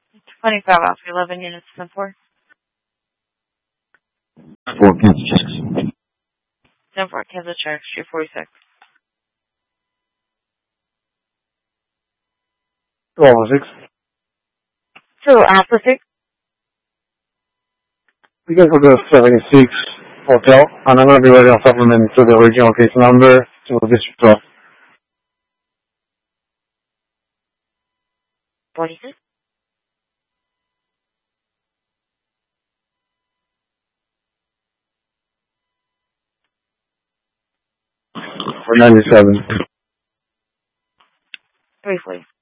25 off 11 units, 10-4. 4 cancel checks. 10-4, cancel checks, 346. 1206. So after 6, You guys will go to 76 Hotel, and I'm going to be writing a supplement to the original case number to District 12. 46. 497. 340.